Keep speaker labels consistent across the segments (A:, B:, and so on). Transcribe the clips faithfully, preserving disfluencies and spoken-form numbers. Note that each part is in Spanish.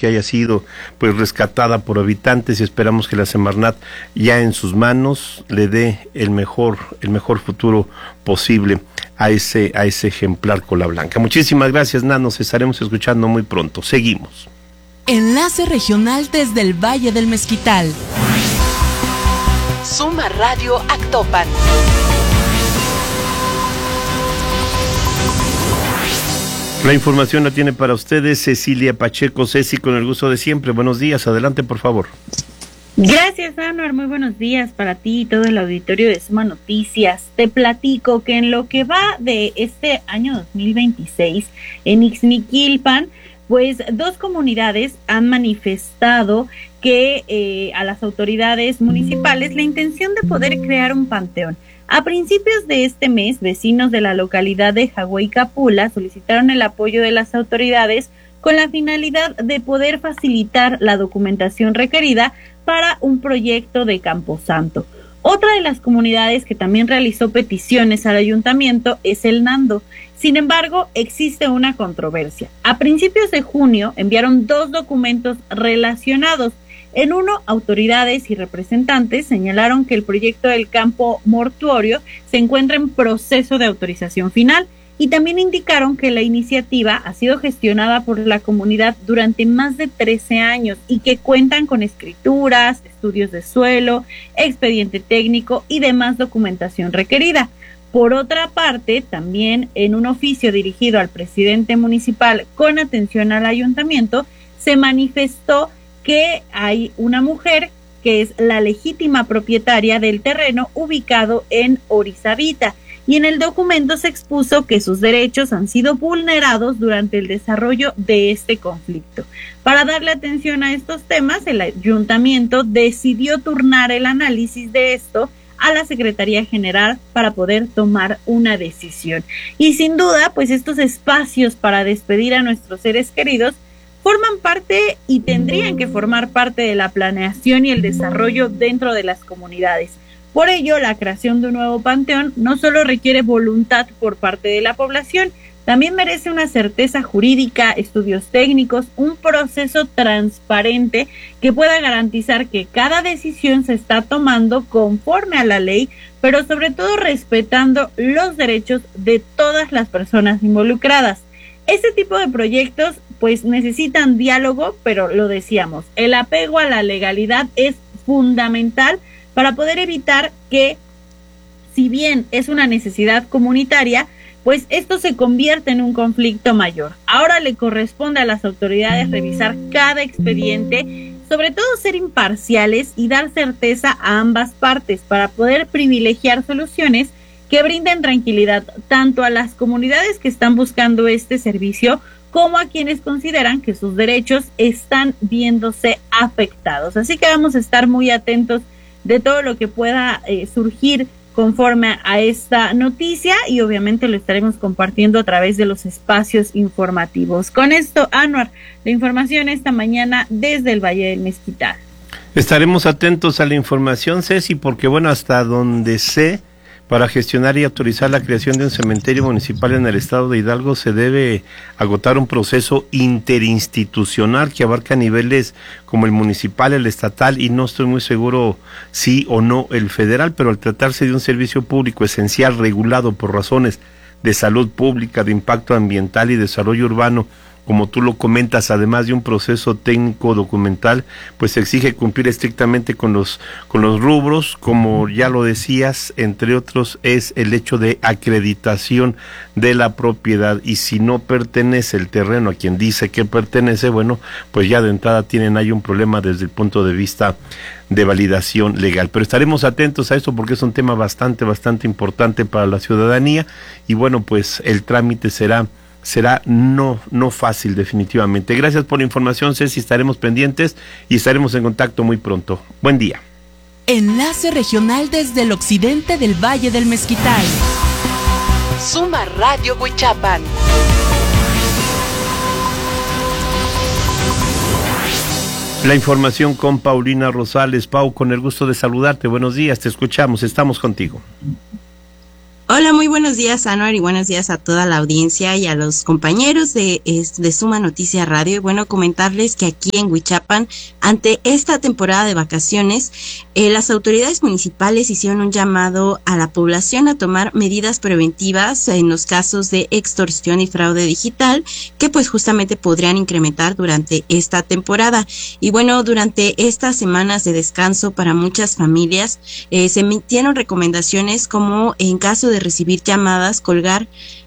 A: que haya sido pues rescatada por habitantes, y esperamos que la Semarnat ya en sus manos le dé el mejor, el mejor futuro posible a ese, a ese ejemplar cola blanca. Muchísimas gracias, Nan, nos estaremos escuchando muy pronto. Seguimos.
B: Enlace regional desde el Valle del Mezquital. Suma Radio Actopan.
A: La información la tiene para ustedes Cecilia Pacheco. Ceci, con el gusto de siempre. Buenos días, adelante por favor.
C: Gracias, Anuar, muy buenos días para ti y todo el auditorio de Suma Noticias. Te platico que en lo que va de este año dos mil veintiséis, en Ixmiquilpan, pues dos comunidades han manifestado que eh, a las autoridades municipales la intención de poder crear un panteón. A principios de este mes, vecinos de la localidad de Jaguaycapula solicitaron el apoyo de las autoridades con la finalidad de poder facilitar la documentación requerida para un proyecto de Camposanto. Otra de las comunidades que también realizó peticiones al ayuntamiento es el Nando. Sin embargo, existe una controversia. A principios de junio enviaron dos documentos relacionados. En uno, autoridades y representantes señalaron que el proyecto del campo mortuorio se encuentra en proceso de autorización final, y también indicaron que la iniciativa ha sido gestionada por la comunidad durante más de trece años y que cuentan con escrituras, estudios de suelo, expediente técnico y demás documentación requerida. Por otra parte, también en un oficio dirigido al presidente municipal con atención al ayuntamiento, se manifestó que hay una mujer que es la legítima propietaria del terreno ubicado en Orizabita, y en el documento se expuso que sus derechos han sido vulnerados durante el desarrollo de este conflicto. Para darle atención a estos temas, el ayuntamiento decidió turnar el análisis de esto a la Secretaría General para poder tomar una decisión. Y sin duda, pues estos espacios para despedir a nuestros seres queridos forman parte y tendrían que formar parte de la planeación y el desarrollo dentro de las comunidades. Por ello, la creación de un nuevo panteón no solo requiere voluntad por parte de la población, también merece una certeza jurídica, estudios técnicos, un proceso transparente que pueda garantizar que cada decisión se está tomando conforme a la ley, pero sobre todo respetando los derechos de todas las personas involucradas. Este tipo de proyectos pues necesitan diálogo, pero lo decíamos, el apego a la legalidad es fundamental para poder evitar que, si bien es una necesidad comunitaria, pues esto se convierte en un conflicto mayor. Ahora le corresponde a las autoridades revisar cada expediente, sobre todo ser imparciales y dar certeza a ambas partes para poder privilegiar soluciones que brinden tranquilidad tanto a las comunidades que están buscando este servicio como a quienes consideran que sus derechos están viéndose afectados. Así que vamos a estar muy atentos de todo lo que pueda eh, surgir conforme a esta noticia, y obviamente lo estaremos compartiendo a través de los espacios informativos. Con esto, Anuar, la información esta mañana desde el Valle del Mezquital.
A: Estaremos atentos a la información, Ceci, porque bueno, hasta donde sé, para gestionar y autorizar la creación de un cementerio municipal en el estado de Hidalgo se debe agotar un proceso interinstitucional que abarca niveles como el municipal, el estatal y no estoy muy seguro sí o no el federal, pero al tratarse de un servicio público esencial regulado por razones de salud pública, de impacto ambiental y desarrollo urbano, como tú lo comentas, además de un proceso técnico documental, pues se exige cumplir estrictamente con los con los rubros, como ya lo decías, entre otros es el hecho de acreditación de la propiedad, y si no pertenece el terreno a quien dice que pertenece, bueno, pues ya de entrada tienen ahí un problema desde el punto de vista de validación legal. Pero estaremos atentos a esto porque es un tema bastante, bastante importante para la ciudadanía, y bueno, pues el trámite será será no no fácil definitivamente. Gracias por la información, Ceci, estaremos pendientes y estaremos en contacto muy pronto. Buen día.
B: Enlace regional desde el occidente del Valle del Mezquital. Suma Radio Huichapan.
A: La información con Paulina Rosales. Pau, con el gusto de saludarte. Buenos días, te escuchamos, estamos contigo.
D: Hola, muy buenos días, Anuar, y buenos días a toda la audiencia y a los compañeros de, de Suma Noticia Radio. Y bueno, comentarles que aquí en Huichapan, ante esta temporada de vacaciones, eh, las autoridades municipales hicieron un llamado a la población a tomar medidas preventivas en los casos de extorsión y fraude digital, que pues justamente podrían incrementar durante esta temporada. Y bueno, durante estas semanas de descanso para muchas familias, eh, se emitieron recomendaciones como en caso de recibir llamadas, colgar,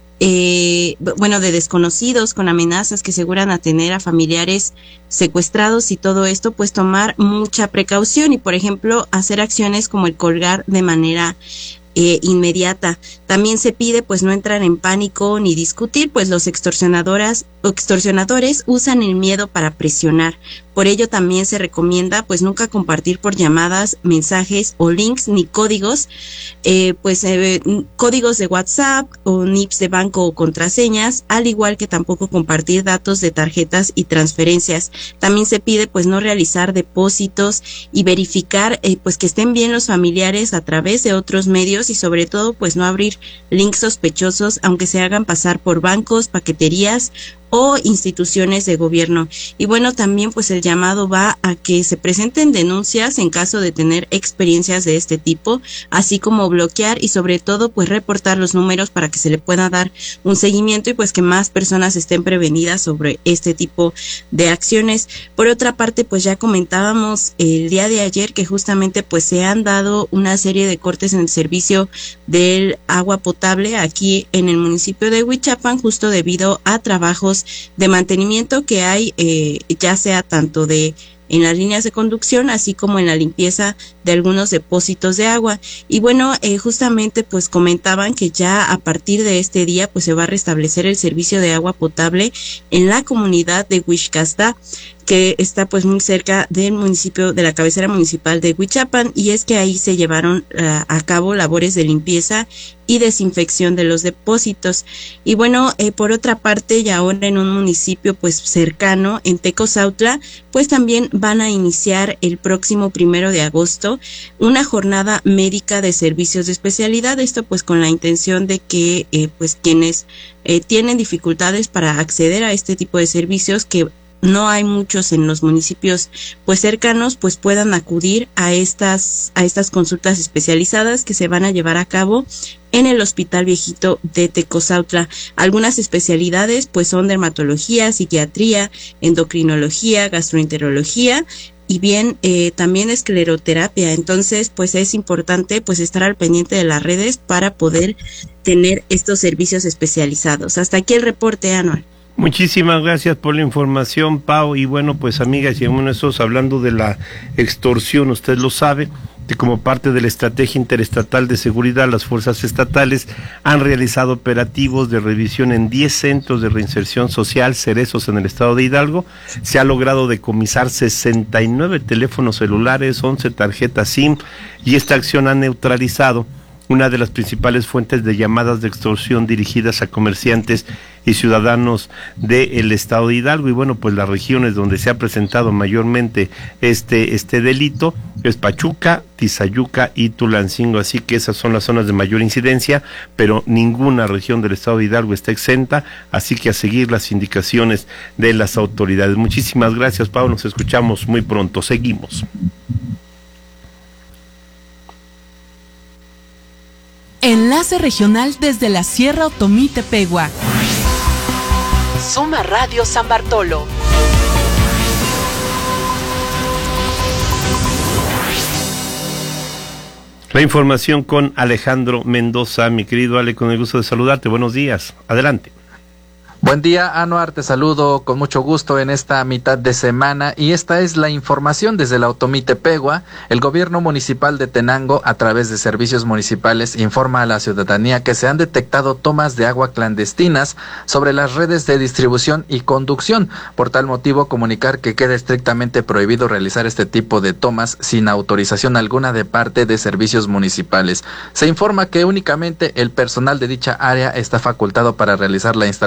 D: eh, bueno, de desconocidos con amenazas que aseguran a tener a familiares secuestrados y todo esto, pues tomar mucha precaución y, por ejemplo, hacer acciones como el colgar de manera Eh, inmediata. También se pide pues no entrar en pánico ni discutir, pues los extorsionadoras o extorsionadores usan el miedo para presionar. Por ello también se recomienda pues nunca compartir por llamadas, mensajes o links ni códigos, eh, pues eh, códigos de WhatsApp o N I Ps de banco o contraseñas, al igual que tampoco compartir datos de tarjetas y transferencias. También se pide pues no realizar depósitos y verificar eh, pues que estén bien los familiares a través de otros medios y sobre todo pues no abrir links sospechosos aunque se hagan pasar por bancos, paqueterías o instituciones de gobierno. Y bueno, también pues el llamado va a que se presenten denuncias en caso de tener experiencias de este tipo, así como bloquear y sobre todo pues reportar los números para que se le pueda dar un seguimiento y pues que más personas estén prevenidas sobre este tipo de acciones. Por otra parte, pues ya comentábamos el día de ayer que justamente pues se han dado una serie de cortes en el servicio del agua potable aquí en el municipio de Huichapan, justo debido a trabajos de mantenimiento que hay, eh, ya sea tanto de en las líneas de conducción, así como en la limpieza de algunos depósitos de agua. Y bueno, eh, justamente pues comentaban que ya a partir de este día pues se va a restablecer el servicio de agua potable en la comunidad de Huixcastá, que está pues muy cerca del municipio, de la cabecera municipal de Huichapan, y es que ahí se llevaron uh, a cabo labores de limpieza y desinfección de los depósitos. Y bueno, eh, por otra parte, y ahora en un municipio pues cercano, en Tecozautla, pues también van a iniciar el próximo primero de agosto una jornada médica de servicios de especialidad, esto pues con la intención de que eh, pues quienes eh, tienen dificultades para acceder a este tipo de servicios, que no hay muchos en los municipios pues cercanos, pues puedan acudir a estas a estas consultas especializadas que se van a llevar a cabo en el Hospital Viejito de Tecozautla. Algunas especialidades pues son dermatología, psiquiatría, endocrinología, gastroenterología y bien eh, también escleroterapia. Entonces pues es importante pues estar al pendiente de las redes para poder tener estos servicios especializados. Hasta aquí el reporte, Anual.
A: Muchísimas gracias por la información, Pau. Y bueno, pues amigas y amigos, nosotros hablando de la extorsión, usted lo sabe, que como parte de la estrategia interestatal de seguridad, las fuerzas estatales han realizado operativos de revisión en diez centros de reinserción social, cerezos en el estado de Hidalgo. Se ha logrado decomisar sesenta y nueve teléfonos celulares, once tarjetas SIM, y esta acción ha neutralizado una de las principales fuentes de llamadas de extorsión dirigidas a comerciantes y ciudadanos del estado de Hidalgo. Y bueno, pues las regiones donde se ha presentado mayormente este este delito es Pachuca, Tizayuca y Tulancingo, así que esas son las zonas de mayor incidencia, pero ninguna región del estado de Hidalgo está exenta, así que a seguir las indicaciones de las autoridades. Muchísimas gracias, Pau, nos escuchamos muy pronto, seguimos.
B: Enlace regional desde la Sierra Otomí-Tepehua. Suma Radio San Bartolo.
A: La información con Alejandro Mendoza. Mi querido Ale, con el gusto de saludarte. Buenos días. Adelante.
E: Buen día, Anuar, te saludo con mucho gusto en esta mitad de semana y esta es la información desde la Otomí Tepehua. El gobierno municipal de Tenango, a través de servicios municipales, informa a la ciudadanía que se han detectado tomas de agua clandestinas sobre las redes de distribución y conducción. Por tal motivo, comunicar que queda estrictamente prohibido realizar este tipo de tomas sin autorización alguna de parte de servicios municipales. Se informa que únicamente el personal de dicha área está facultado para realizar la instalación de tomas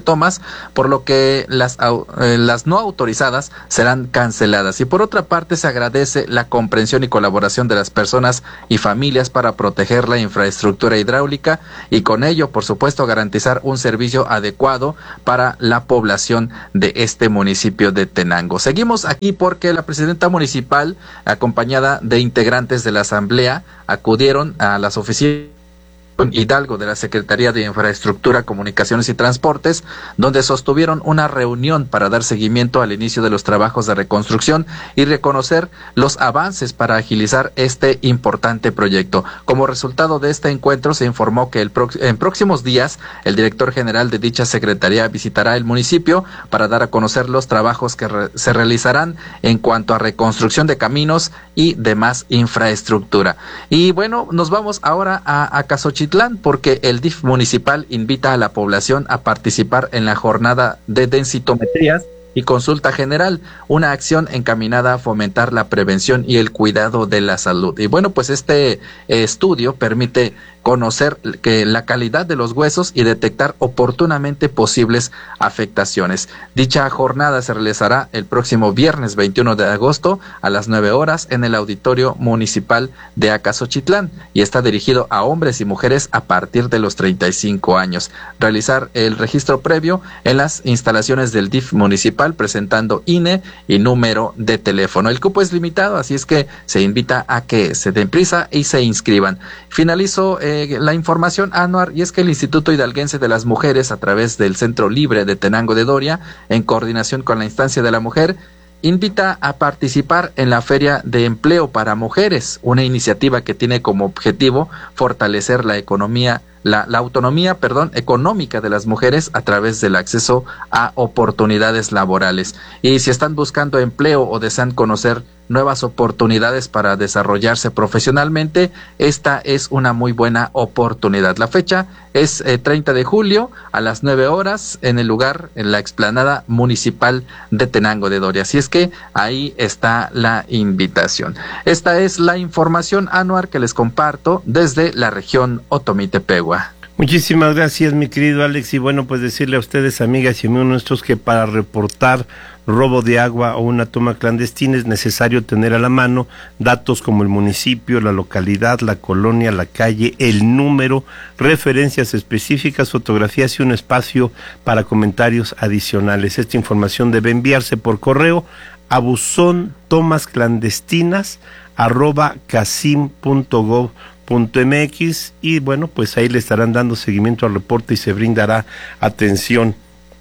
E: tomas, por lo que las, eh, las no autorizadas serán canceladas. Y por otra parte, se agradece la comprensión y colaboración de las personas y familias para proteger la infraestructura hidráulica y con ello, por supuesto, garantizar un servicio adecuado para la población de este municipio de Tenango. Seguimos aquí porque la presidenta municipal, acompañada de integrantes de la asamblea, acudieron a las oficinas Hidalgo de la Secretaría de Infraestructura, Comunicaciones y Transportes, donde sostuvieron una reunión para dar seguimiento al inicio de los trabajos de reconstrucción y reconocer los avances para agilizar este importante proyecto. Como resultado de este encuentro, se informó que el pro- en próximos días el director general de dicha secretaría visitará el municipio para dar a conocer los trabajos que re- se realizarán en cuanto a reconstrucción de caminos y demás infraestructura. Y bueno, nos vamos ahora a Acasochitlán, porque el D I F municipal invita a la población a participar en la jornada de densitometrías y consulta general, una acción encaminada a fomentar la prevención y el cuidado de la salud. Y bueno, pues este eh, estudio permite conocer que la calidad de los huesos y detectar oportunamente posibles afectaciones. Dicha jornada se realizará el próximo viernes veintiuno de agosto a las nueve horas en el Auditorio Municipal de Acasochitlán y está dirigido a hombres y mujeres a partir de los treinta y cinco años. Realizar el registro previo en las instalaciones del D I F municipal presentando I N E y número de teléfono. El cupo es limitado, así es que se invita a que se den prisa y se inscriban. Finalizo eh, la información, Anuar, y es que el Instituto Hidalguense de las Mujeres, a través del Centro Libre de Tenango de Doria, en coordinación con la Instancia de la Mujer, invita a participar en la Feria de Empleo para Mujeres, una iniciativa que tiene como objetivo fortalecer la economía, la, la autonomía, perdón, económica de las mujeres a través del acceso a oportunidades laborales. Y si están buscando empleo o desean conocer nuevas oportunidades para desarrollarse profesionalmente, esta es una muy buena oportunidad. La fecha es eh, treinta de julio a las nueve horas en el lugar, en la explanada municipal de Tenango de Doria. Así es que ahí está la invitación. Esta es la información, Anuar, que les comparto desde la región Otomí-Tepehua.
A: Muchísimas gracias, mi querido Alex, y bueno, pues decirle a ustedes, amigas y amigos nuestros, que para reportar robo de agua o una toma clandestina es necesario tener a la mano datos como el municipio, la localidad, la colonia, la calle, el número, referencias específicas, fotografías y un espacio para comentarios adicionales. Esta información debe enviarse por correo a buzón tomas clandestinas arroba casim punto gov punto mx y bueno, pues ahí le estarán dando seguimiento al reporte y se brindará atención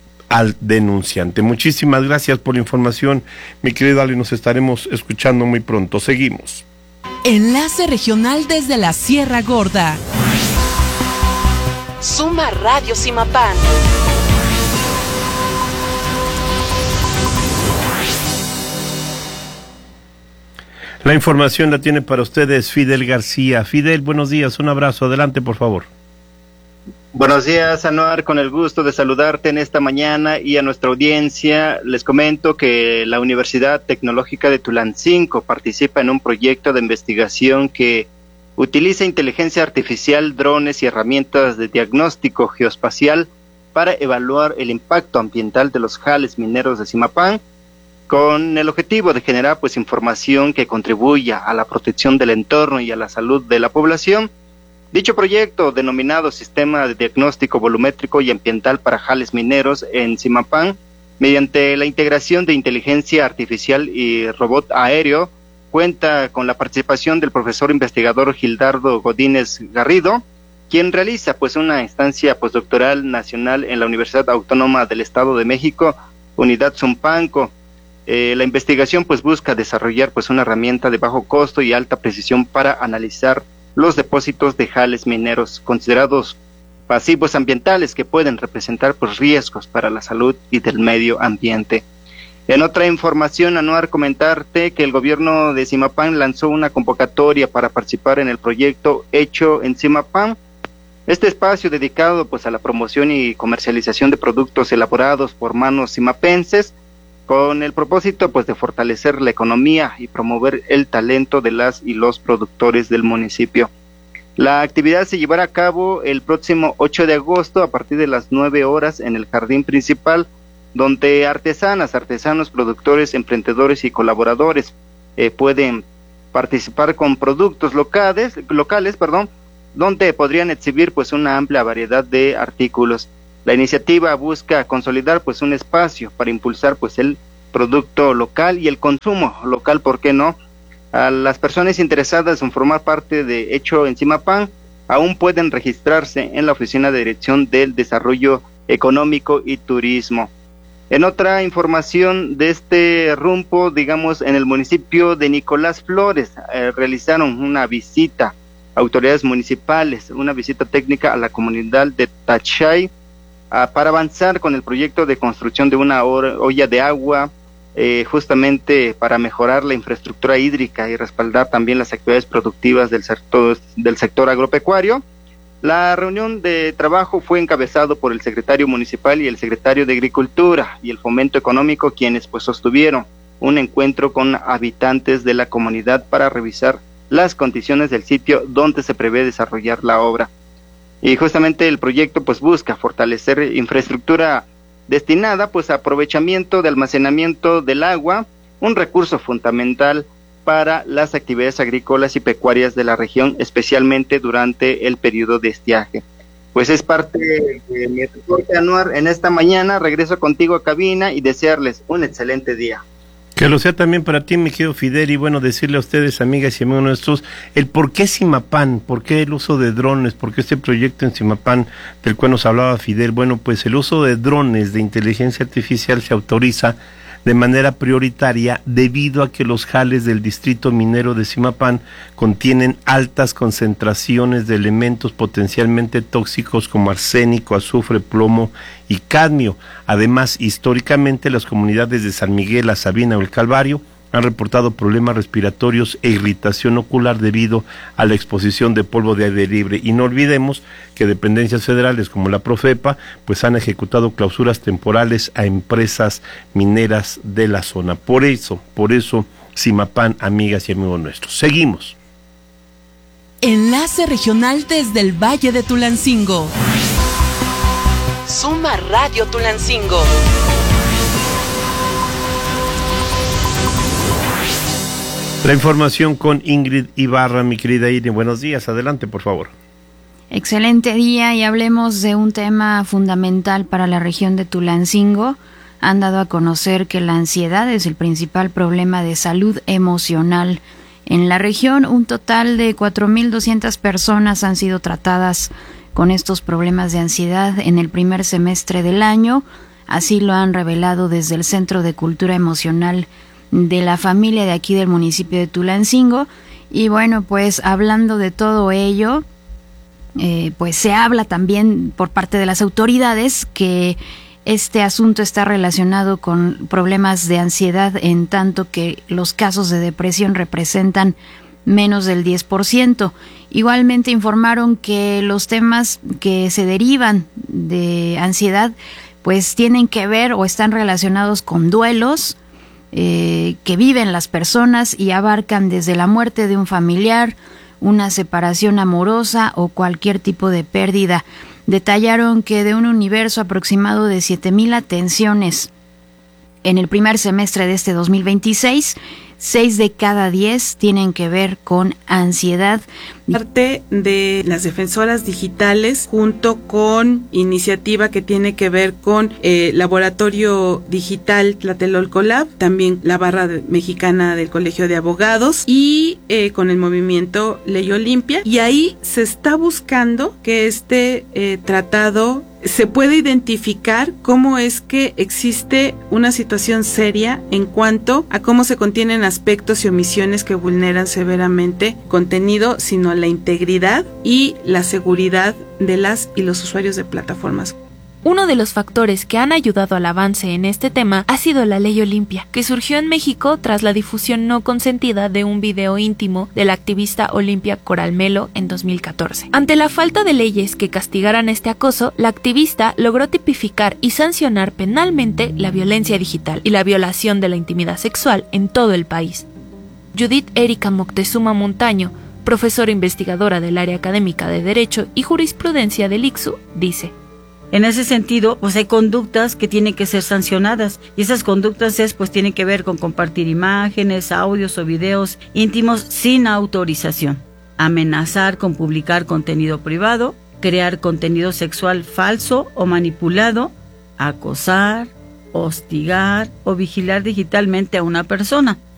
A: al denunciante. Muchísimas gracias por la información, mi querido Ale, nos estaremos escuchando muy pronto. Seguimos.
B: Enlace regional desde la Sierra Gorda. Suma Radio Simapán.
A: La información la tiene para ustedes Fidel García. Fidel, buenos días, un abrazo, adelante por favor.
F: Buenos días, Anuar, con el gusto de saludarte en esta mañana y a nuestra audiencia. Les comento que la Universidad Tecnológica de Tulancingo participa en un proyecto de investigación que utiliza inteligencia artificial, drones y herramientas de diagnóstico geoespacial para evaluar el impacto ambiental de los jales mineros de Simapán, con el objetivo de generar pues información que contribuya a la protección del entorno y a la salud de la población. Dicho proyecto, denominado Sistema de Diagnóstico Volumétrico y Ambiental para Jales Mineros en Simapán, mediante la integración de inteligencia artificial y robot aéreo, cuenta con la participación del profesor investigador Gildardo Godínez Garrido, quien realiza pues una estancia postdoctoral nacional en la Universidad Autónoma del Estado de México, Unidad Zumpanco. Eh, la investigación pues busca desarrollar pues una herramienta de bajo costo y alta precisión para analizar los depósitos de jales mineros considerados pasivos ambientales que pueden representar pues riesgos para la salud y del medio ambiente. En otra información, Anuar, comentarte que el gobierno de Simapán lanzó una convocatoria para participar en el proyecto Hecho en Simapán. Este espacio dedicado pues a la promoción y comercialización de productos elaborados por manos simapenses, con el propósito pues de fortalecer la economía y promover el talento de las y los productores del municipio. La actividad se llevará a cabo el próximo ocho de agosto a partir de las nueve horas en el jardín principal, donde artesanas, artesanos, productores, emprendedores y colaboradores eh, pueden participar con productos locales, locales, perdón, donde podrían exhibir pues una amplia variedad de artículos. La iniciativa busca consolidar pues un espacio para impulsar pues el producto local y el consumo local, ¿por qué no? A las personas interesadas en formar parte de Hecho en Zimapán aún pueden registrarse en la Oficina de Dirección del Desarrollo Económico y Turismo. En otra información de este rumbo, digamos, en el municipio de Nicolás Flores, eh, realizaron una visita a autoridades municipales, una visita técnica a la comunidad de Tachay, ah, para avanzar con el proyecto de construcción de una olla de agua, Eh, justamente para mejorar la infraestructura hídrica y respaldar también las actividades productivas del sector, del sector agropecuario. La reunión de trabajo fue encabezado por el secretario municipal y el secretario de Agricultura y el Fomento Económico, quienes pues sostuvieron un encuentro con habitantes de la comunidad para revisar las condiciones del sitio donde se prevé desarrollar la obra. Y justamente el proyecto pues busca fortalecer infraestructura destinada pues a aprovechamiento de almacenamiento del agua, un recurso fundamental para las actividades agrícolas y pecuarias de la región, especialmente durante el periodo de estiaje. Pues es parte de mi reporte, Anuar, en esta mañana. Regreso contigo a cabina y desearles un excelente día.
A: Que lo sea también para ti, mi querido Fidel, y bueno, decirle a ustedes, amigas y amigos nuestros, el por qué Zimapán, por qué el uso de drones, por qué este proyecto en Zimapán del cual nos hablaba Fidel. Bueno, pues el uso de drones de inteligencia artificial se autoriza de manera prioritaria debido a que los jales del distrito minero de Zimapán contienen altas concentraciones de elementos potencialmente tóxicos como arsénico, azufre, plomo y cadmio. Además, históricamente las comunidades de San Miguel, La Sabina o El Calvario han reportado problemas respiratorios e irritación ocular debido a la exposición de polvo de aire libre. Y no olvidemos que dependencias federales como la Profepa pues han ejecutado clausuras temporales a empresas mineras de la zona. Por eso, por eso, Zimapán, amigas y amigos nuestros. Seguimos.
B: Enlace regional desde el Valle de Tulancingo. Suma Radio Tulancingo.
A: La información con Ingrid Ibarra, mi querida Ingrid. Buenos días, adelante, por favor.
G: Excelente día y hablemos de un tema fundamental para la región de Tulancingo. Han dado a conocer que la ansiedad es el principal problema de salud emocional en la región. Un total de cuatro mil doscientas personas han sido tratadas con estos problemas de ansiedad en el primer semestre del año. Así lo han revelado desde el Centro de Cultura Emocional de la familia de aquí del municipio de Tulancingo. Y bueno, pues hablando de todo ello, eh, pues se habla también por parte de las autoridades que este asunto está relacionado con problemas de ansiedad, en tanto que los casos de depresión representan menos del diez por ciento. Igualmente informaron que los temas que se derivan de ansiedad pues tienen que ver o están relacionados con duelos Eh, que viven las personas y abarcan desde la muerte de un familiar, una separación amorosa o cualquier tipo de pérdida. Detallaron que de un universo aproximado de siete mil atenciones en el primer semestre de este dos mil veintiséis, seis de cada diez tienen que ver con ansiedad.
H: Parte de las defensoras digitales junto con iniciativa que tiene que ver con eh, Laboratorio Digital Tlatelolco Lab, también la barra de, mexicana del Colegio de Abogados y eh, con el movimiento Ley Olimpia, y ahí se está buscando que este eh, tratado se puede identificar cómo es que existe una situación seria en cuanto a cómo se contienen aspectos y omisiones que vulneran severamente contenido, sino la integridad y la seguridad de las y los usuarios de plataformas.
I: Uno de los factores que han ayudado al avance en este tema ha sido la Ley Olimpia, que surgió en México tras la difusión no consentida de un video íntimo de la activista Olimpia Coral Melo en dos mil catorce. Ante la falta de leyes que castigaran este acoso, la activista logró tipificar y sancionar penalmente la violencia digital y la violación de la intimidad sexual en todo el país. Judith Erika Moctezuma Montaño, profesora investigadora del área académica de Derecho y Jurisprudencia del I C S U, dice:
J: en ese sentido, pues hay conductas que tienen que ser sancionadas, y esas conductas es, pues tienen que ver con compartir imágenes, audios o videos íntimos sin autorización, amenazar con publicar contenido privado, crear contenido sexual falso o manipulado, acosar, hostigar o vigilar digitalmente a una persona.